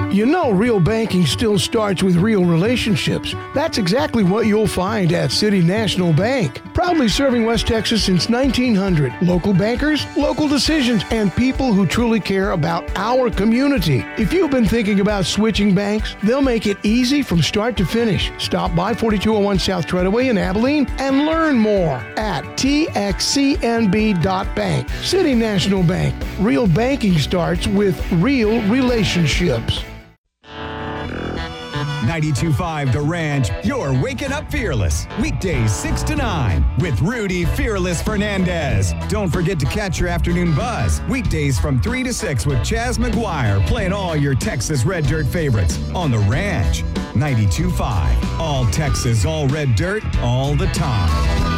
You know, real banking still starts with real relationships. That's exactly what you'll find at City National Bank. Proudly serving West Texas since 1900. Local bankers, local decisions, and people who truly care about our community. If you've been thinking about switching banks, they'll make it easy from start to finish. Stop by 4201 South Treadaway in Abilene and learn more at txcnb.bank. City National Bank. Real banking starts with real relationships. 92.5 The Ranch, you're waking up fearless. Weekdays 6 to 9 with Rudy Fearless Fernandez. Don't forget to catch your afternoon buzz. Weekdays from 3 to 6 with Chaz McGuire playing all your Texas Red Dirt favorites on The Ranch. 92.5, all Texas, all red dirt, all the time.